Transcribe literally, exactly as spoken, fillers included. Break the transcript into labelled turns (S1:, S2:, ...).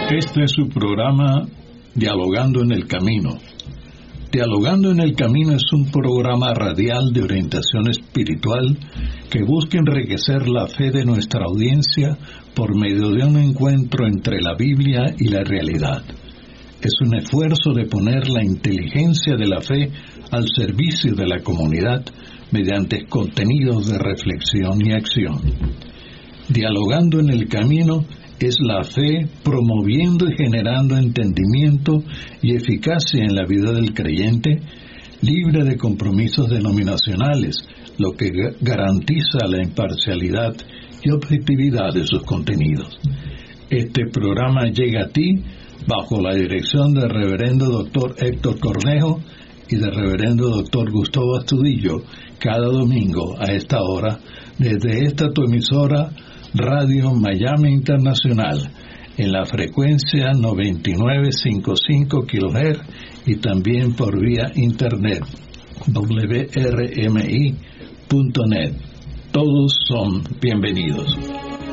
S1: Este es su programa Dialogando en el Camino. Dialogando en el Camino es un programa radial de orientación espiritual que busca enriquecer la fe de nuestra audiencia por medio de un encuentro entre la Biblia y la realidad. Es un esfuerzo de poner la inteligencia de la fe al servicio de la comunidad mediante contenidos de reflexión y acción. Dialogando en el Camino es la fe promoviendo y generando entendimiento y eficacia en la vida del creyente, libre de compromisos denominacionales, lo que garantiza la imparcialidad y objetividad de sus contenidos. Este programa llega a ti bajo la dirección del reverendo doctor Héctor Cornejo y del reverendo doctor Gustavo Astudillo, cada domingo a esta hora, desde esta tu emisora Radio Miami Internacional, en la frecuencia noventa y nueve punto cincuenta y cinco kilohertz y también por vía internet w r m i punto net. Todos son bienvenidos.